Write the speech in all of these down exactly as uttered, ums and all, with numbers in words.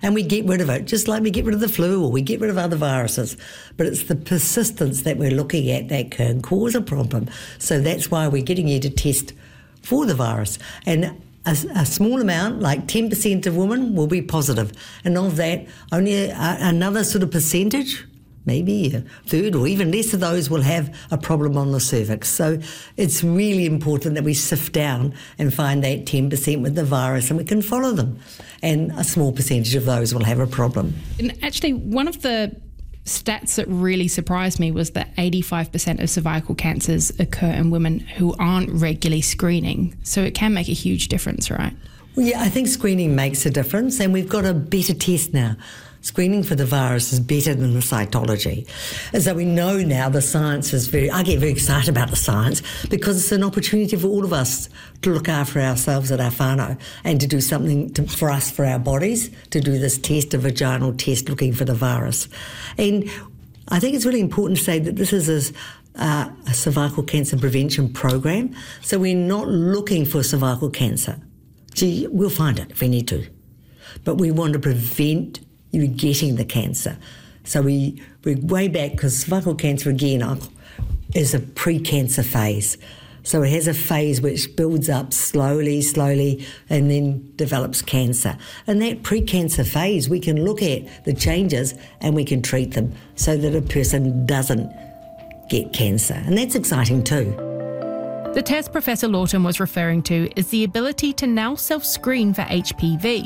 and we get rid of it, just like we get rid of the flu or we get rid of other viruses. But it's the persistence that we're looking at that can cause a problem. So that's why we're getting you to test for the virus. And a, a small amount, like ten percent of women, will be positive. And of that, only a, another sort of percentage, maybe a third or even less of those, will have a problem on the cervix. So it's really important that we sift down and find that ten percent with the virus, and we can follow them. And a small percentage of those will have a problem. And actually, one of the stats that really surprised me was that eighty-five percent of cervical cancers occur in women who aren't regularly screening. So it can make a huge difference, right? Well, yeah, I think screening makes a difference, and we've got a better test now. Screening for the virus is better than the cytology. And so we know now the science is very, I get very excited about the science because it's an opportunity for all of us to look after ourselves at our whānau and to do something to, for us, for our bodies, to do this test, a vaginal test looking for the virus. And I think it's really important to say that this is a, uh, a cervical cancer prevention program. So we're not looking for cervical cancer. Gee, we'll find it if we need to. But we want to prevent you getting the cancer. So we, we're way back, because cervical cancer, again, is a pre-cancer phase. So it has a phase which builds up slowly, slowly, and then develops cancer. And that pre-cancer phase, we can look at the changes and we can treat them so that a person doesn't get cancer. And that's exciting too. The test Professor Lawton was referring to is the ability to now self-screen for H P V.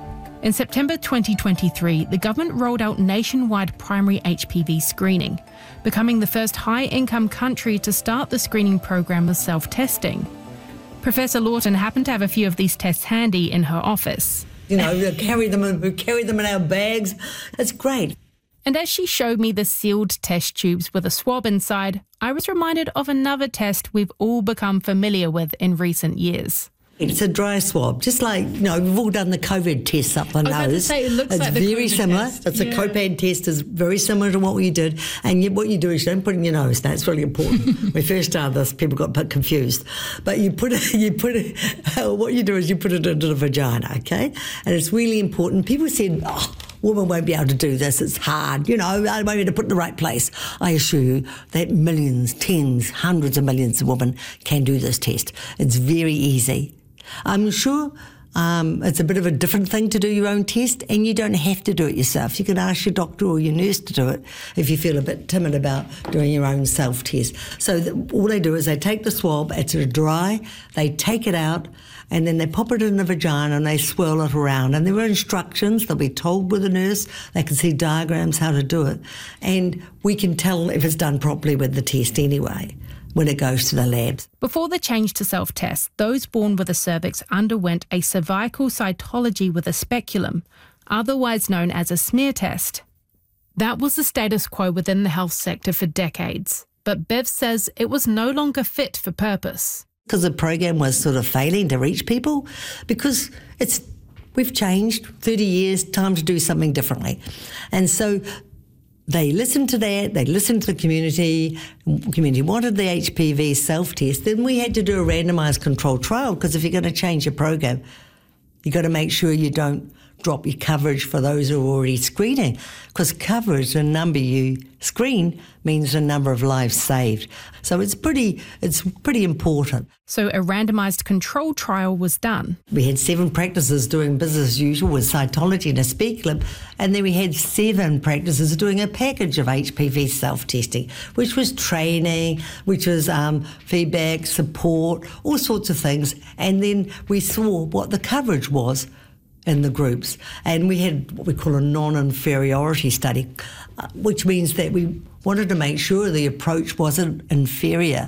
In September twenty twenty-three, the government rolled out nationwide primary H P V screening, becoming the first high-income country to start the screening program of self-testing. Professor Lawton happened to have a few of these tests handy in her office. You know, we carry them in, we carry them in our bags. It's great. And as she showed me the sealed test tubes with a swab inside, I was reminded of another test we've all become familiar with in recent years. It's a dry swab, just like, you know, we've all done the COVID tests up the I was nose. about to say, it looks it's like the very COVID similar. test. It's Yeah. a COPAD test, is very similar to what we did. And yet what you do is you don't put it in your nose. That's really important. When we first started this, people got a bit confused. But you put it, you put it, what you do is you put it into the vagina, okay? And it's really important. People said, oh, women won't be able to do this, it's hard, you know, I won't be able to put it in the right place. I assure you that millions, tens, hundreds of millions of women can do this test. It's very easy. I'm sure um, it's a bit of a different thing to do your own test, and you don't have to do it yourself. You can ask your doctor or your nurse to do it if you feel a bit timid about doing your own self-test. So the, all they do is they take the swab, it's dry, they take it out, and then they pop it in the vagina and they swirl it around. And there are instructions, they'll be told with a nurse, they can see diagrams how to do it. And we can tell if it's done properly with the test anyway when it goes to the labs. Before the change to self-test, those born with a cervix underwent a cervical cytology with a speculum, otherwise known as a smear test. That was the status quo within the health sector for decades, but Bev says it was no longer fit for purpose. Because the program was sort of failing to reach people, because it's we've changed thirty years, time to do something differently. And so they listened to that, they listened to the community, the community wanted the H P V self-test, then we had to do a randomised controlled trial, because if you're going to change your program, you've got to make sure you don't drop your coverage for those who are already screening, because coverage, the number you screen, means the number of lives saved. So it's pretty, it's pretty important. So a randomised control trial was done. We had seven practices doing business as usual with cytology and a speculum, and then we had seven practices doing a package of H P V self-testing, which was training, which was um, feedback, support, all sorts of things. And then we saw what the coverage was in the groups. And we had what we call a non-inferiority study, uh, which means that we wanted to make sure the approach wasn't inferior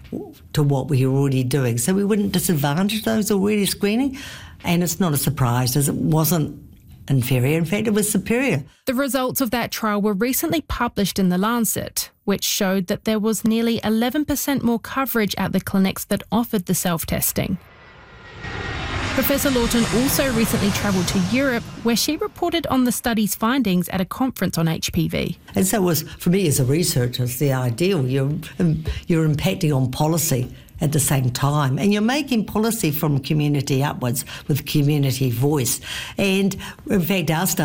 to what we were already doing. So we wouldn't disadvantage those already screening. And it's not a surprise, as it wasn't inferior. In fact, it was superior. The results of that trial were recently published in The Lancet, which showed that there was nearly eleven percent more coverage at the clinics that offered the self-testing. Professor Lawton also recently travelled to Europe, where she reported on the study's findings at a conference on H P V. And so it was, for me as a researcher, it's the ideal. You're, you're impacting on policy at the same time, and you're making policy from community upwards with community voice. And in fact, our staff